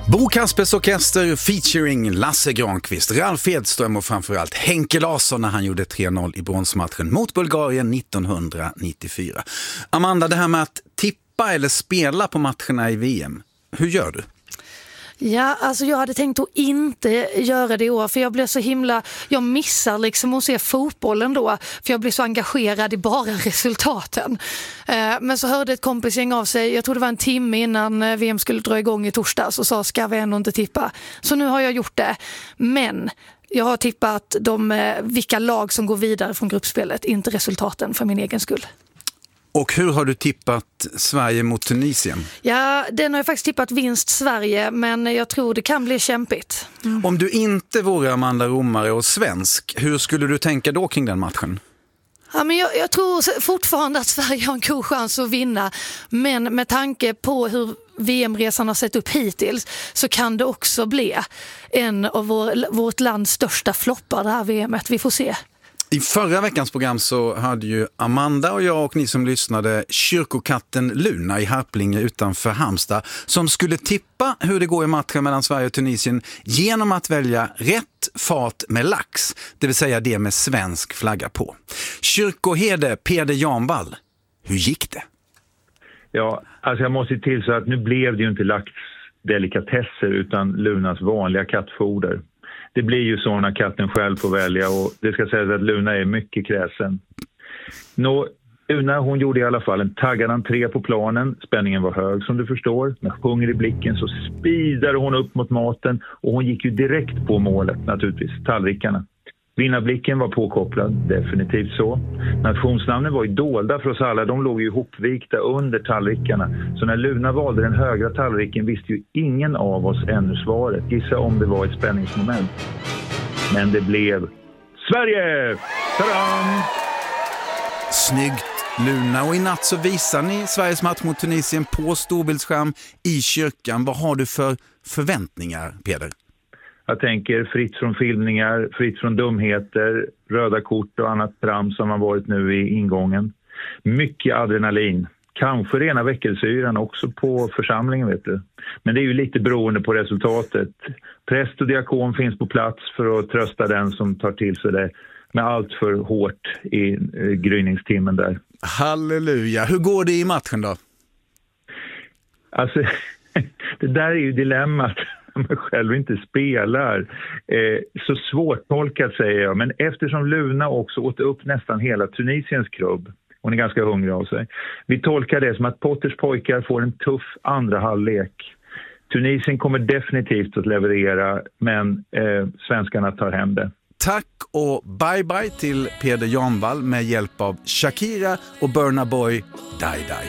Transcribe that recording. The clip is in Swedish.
Bo Kaspers Orkester featuring Lasse Granqvist, Ralf Edström och framförallt Henke Larsson när han gjorde 3-0 i bronsmatchen mot Bulgarien 1994. Amanda, det här med att tippa eller spela på matcherna i VM, hur gör du? Ja, alltså jag hade tänkt att inte göra det i år, för jag blev så jag missar liksom att se fotbollen då, för jag blir så engagerad i bara resultaten. Men så hörde ett kompisgäng av sig, jag tror det var en timme innan VM skulle dra igång i torsdags, och sa ska vi ändå inte tippa. Så nu har jag gjort det, men jag har tippat vilka lag som går vidare från gruppspelet, inte resultaten för min egen skull. Och hur har du tippat Sverige mot Tunisien? Ja, den har jag faktiskt tippat vinst Sverige, men jag tror det kan bli kämpigt. Om du inte vore Amanda Romare och svensk, hur skulle du tänka då kring den matchen? Ja, men jag tror fortfarande att Sverige har en god chans att vinna, men med tanke på hur VM-resan har sett upp hittills så kan det också bli en av vårt lands största floppar det här VMet. Vi får se. I förra veckans program så hade ju Amanda och jag och ni som lyssnade kyrkokatten Luna i Harplinge utanför Halmstad som skulle tippa hur det går i matchen mellan Sverige och Tunisien genom att välja rätt fat med lax, det vill säga det med svensk flagga på. Kyrkoherde Peder Janvall, hur gick det? Ja, alltså jag måste till så att nu blev det ju inte laxdelikatesser utan Lunas vanliga kattfoder. Det blir ju så när katten själv får välja, och det ska sägas att Luna är mycket kräsen. Luna, hon gjorde i alla fall en taggad entré på planen. Spänningen var hög som du förstår. Med hunger i blicken så speedade hon upp mot maten, och hon gick ju direkt på målet naturligtvis, tallrikarna. Vinnarblicken var påkopplad, definitivt så. Nationsnamnen var ju dolda för oss alla, de låg ju ihopvikta under tallrikarna. Så när Luna valde den högra tallriken visste ju ingen av oss ännu svaret. Gissa om det var ett spänningsmoment. Men det blev Sverige! Tadam! Snyggt Luna, och i natt så visar ni Sveriges match mot Tunisien på storbildsskärm i kyrkan. Vad har du för förväntningar, Peder? Jag tänker fritt från filmningar, fritt från dumheter, röda kort och annat trams som har varit nu i ingången. Mycket adrenalin. Kanske rena väckelsyran också på församlingen, vet du. Men det är ju lite beroende på resultatet. Präst och diakon finns på plats för att trösta den som tar till sig det med allt för hårt i gryningstimmen där. Halleluja. Hur går det i matchen då? Alltså, det där är ju dilemmat. Man själv inte spelar. Så svårtolkat säger jag. Men eftersom Luna också åt upp nästan hela Tunisiens klubb, hon är ganska hungrig av sig, vi tolkar det som att Potters pojkar får en tuff andra halvlek. Tunisien kommer definitivt att leverera, men svenskarna tar hem det. Tack och bye bye till Peder Janvall med hjälp av Shakira och Burna Boy Die Die.